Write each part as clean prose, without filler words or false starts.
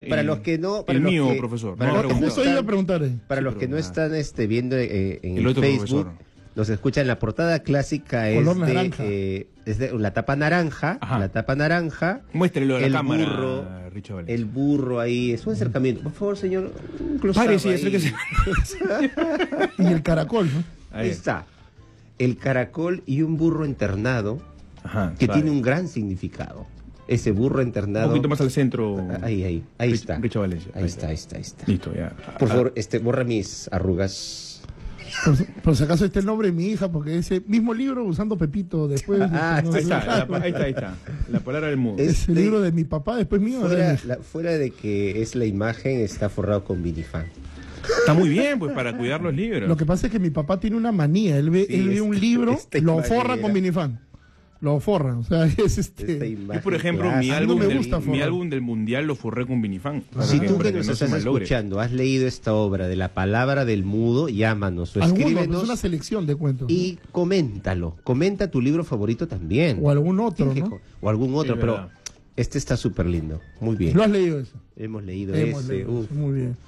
para los que no... El mío, profesor. Justo iba a preguntar. Para los que no están viendo en el otro Facebook, profesor. nos escuchan, la portada clásica Color naranja. es de la tapa naranja. Ajá. La tapa naranja. Muéstrelo a la el cámara, burro, Richard Valencia. el burro ahí, es un acercamiento. Por favor, señor, un close-up Pare, sí, ahí. acérquese. Y el caracol, ¿no? Ahí está. El caracol y un burro internado Ajá, que suave. tiene un gran significado. Ese burro Un internado. poquito más al centro. Ahí está. Richard Valencia. Ahí está. Listo, ya. Por favor, borra mis arrugas. Por si acaso está el nombre de mi hija, porque ese mismo libro usando Pepito después. Ah, no, Ahí está. La palabra del mundo. Es- Ese libro de mi papá, después mío. era mi hija. Fuera de que es la imagen, está forrado con vinifan. Está muy bien, pues, para cuidar los libros. Lo que pasa es que mi papá tiene una manía. Él ve, Sí, él ve un libro, esta lo imagen forra era- con minifan. Lo forra. O sea, es Esta Yo, imagen por ejemplo, mi clásica. a mí no álbum, me gusta mi forrar. álbum del mundial lo forré con vinifan. Si tú para que nos no se estás malogre. escuchando has leído esta obra de La Palabra del Mudo, llámanos o alguno, es escríbenos una selección de cuentos. y coméntalo. Comenta tu libro favorito también. O algún otro, Tienes que ¿no? o algún otro, Es pero verdad. este está súper lindo. Muy bien. ¿Lo has leído eso? Hemos leído Hemos ese. leído uf. eso, muy bien.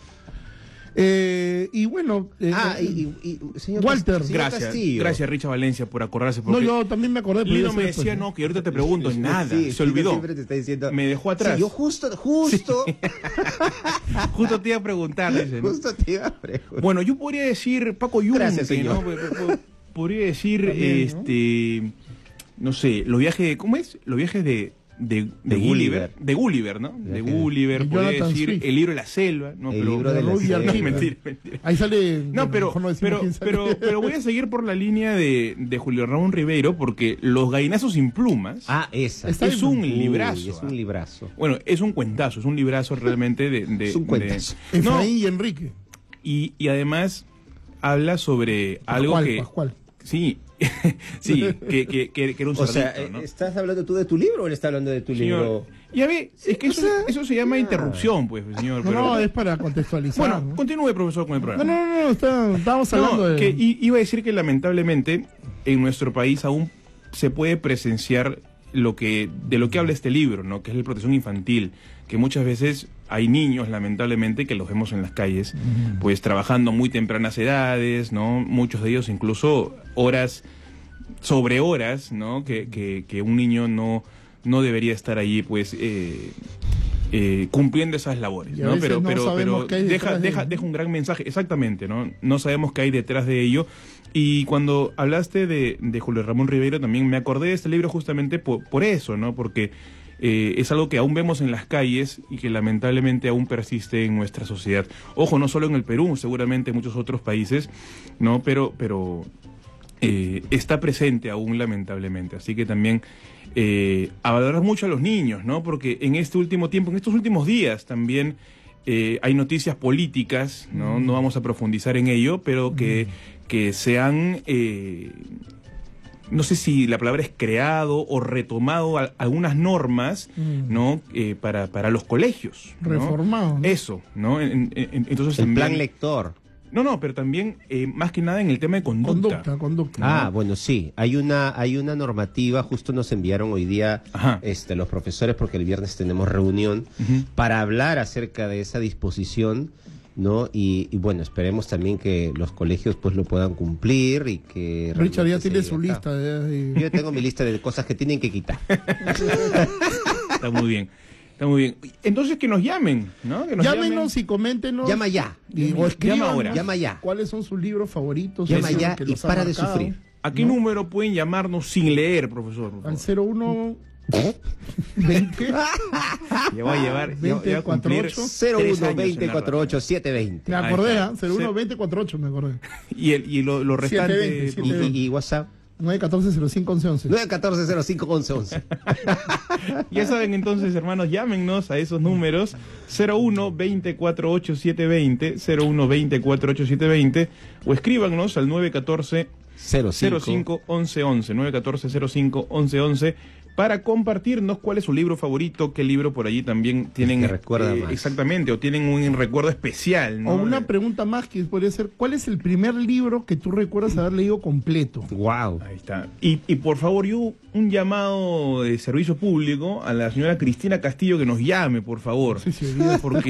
Y bueno... Señor Walter. señor Gracias, Castillo. gracias Richard Valencia por acordarse. No, Porque yo también me acordé. pero Lino yo me sé decía, después, no, que ahorita te pregunto, nada, Sí, se olvidó. Siempre te está diciendo. Me dejó atrás. Sí, yo justo Justo te iba a preguntar, dice, ¿no? justo te iba a preguntar. Bueno, yo podría decir Paco Yunque, Gracias, señor. ¿no? Podría decir, También, no sé, los viajes, ¿cómo es? Los viajes de Gulliver. De Gulliver, ¿no? De Viaje Gulliver, de podría Jonathan decir Swift. El libro de la selva, ¿no? El Pero, libro de la Rudyard selva. Kipling. mentira. Ahí sale... No, pero, mejor no decimos quién sale. pero voy a seguir por la línea de Julio Ramón Ribeiro, porque Los gallinazos sin plumas Esa. Está es bien. un librazo. Es un librazo. Bueno, es un cuentazo, es un librazo realmente de Es un cuentazo. No, Efraín y Enrique. y además habla sobre algo que... Pascual. Sí, sí, que era un O sea, cerdito, ¿no? ¿estás hablando tú de tu libro o él está hablando de tu Señor, libro? ya ve, es que eso se llama interrupción, pues, señor. No, pero- no, es para contextualizar. Bueno, ¿no? continúe, profesor, con el programa. No, estábamos No, hablando de... que iba a decir que lamentablemente en nuestro país aún se puede presenciar de lo que habla este libro, ¿no? Que es la protección infantil, que muchas veces hay niños, lamentablemente, que los vemos en las calles, pues trabajando muy tempranas edades, ¿no? Muchos de ellos incluso horas, sobre horas, ¿no? Que un niño no debería estar allí, pues, cumpliendo esas labores, Y a ¿no? veces no sabemos qué hay deja detrás de ello. un gran mensaje, exactamente, ¿no? No sabemos qué hay detrás de ello. Y cuando hablaste de Julio Ramón Ribeiro, también me acordé de este libro justamente por eso, ¿no? Porque es algo que aún vemos en las calles y que lamentablemente aún persiste en nuestra sociedad. Ojo, no solo en el Perú, seguramente en muchos otros países, ¿no? Pero está presente aún, lamentablemente. Así que también a valorar mucho a los niños, ¿no? Porque en este último tiempo, en estos últimos días también hay noticias políticas, ¿no? No vamos a profundizar en ello, pero que se han, no sé si la palabra es creado o retomado algunas normas, ¿no? Para los colegios, ¿no? Reformado, ¿no? Eso, ¿no? Entonces El también- plan lector. No, pero también, más que nada en el tema de conducta. Conducta. Ah, bueno, sí. Hay una normativa, justo nos enviaron hoy día Ajá. los profesores, porque el viernes tenemos reunión, Ujú. para hablar acerca de esa disposición, ¿no? Y bueno, esperemos también que los colegios pues lo puedan cumplir y que... Richard ya realmente tiene se su lleve a cabo. lista. Yo tengo mi lista de cosas que tienen que quitar. Está muy bien. Está muy bien. Entonces que nos llamen, ¿no? Que nos Llámenos y coméntenos. Llama ya. O escriban Llama ahora. Llama ya. cuáles son sus libros favoritos. Llama esos ya que y los ha para de marcado. sufrir. ¿A qué número pueden llamarnos sin leer, profesor? Por Al favor? 01 20 Ya voy a llevar, ya voy a cumplir 2048. 01 20 48 720. Me Ahí acordé, está. ¿ah? 01 20 48 me acordé. Y lo restante... 720. Y WhatsApp 914 05 11 11. 914 05 11 11. Ya saben entonces, hermanos, llámenos a esos números 01 24 720, 01 24 720, o escríbanos al 914 05 11 11, 914 05 11 11, para compartirnos cuál es su libro favorito, qué libro por allí también tienen, que recuerda más. exactamente, o tienen un recuerdo especial, ¿no? O una pregunta más que podría ser, ¿cuál es el primer libro que tú recuerdas haber leído completo? Wow. Ahí está. Y por favor, yo un llamado de servicio público a la señora Cristina Castillo que nos llame, por favor. Sí, sí, olvida. Porque